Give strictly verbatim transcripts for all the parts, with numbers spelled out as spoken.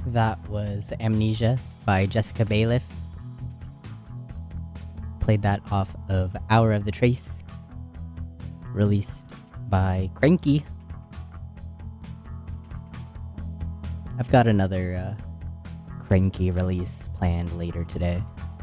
That was Amnesia by Jessica Bailiff. Played that off of Hour of the Trace, released by Cranky. I've got another uh, Cranky release planned later today.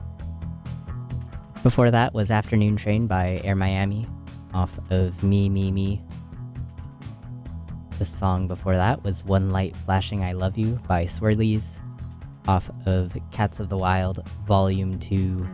Before that was Afternoon Train by Air Miami, off of Me, Me, Me. The song before that was One Light Flashing I Love You by Swirlies, off of Cats of the Wild, Volume two.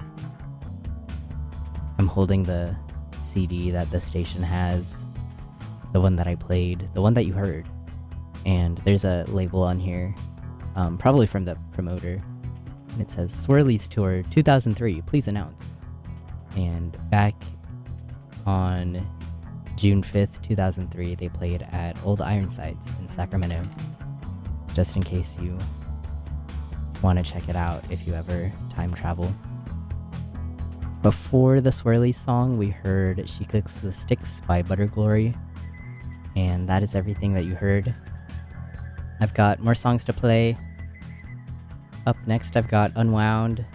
I'm holding the C D that the station has, the one that I played, the one that you heard. And there's a label on here, um, probably from the promoter, and it says Swirlies Tour two thousand three, please announce. And back on June fifth, two thousand three, they played at Old Ironsides in Sacramento, just in case you want to check it out if you ever time travel. Before the Swirlies song, we heard She Cooks the Sticks by Butterglory, and that is everything that you heard. I've got more songs to play. Up next, I've got Unwound,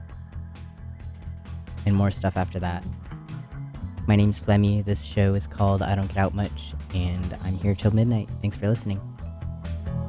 and more stuff after that. My name's Flemmy. This show is called I Don't Get Out Much, and I'm here till midnight. Thanks for listening.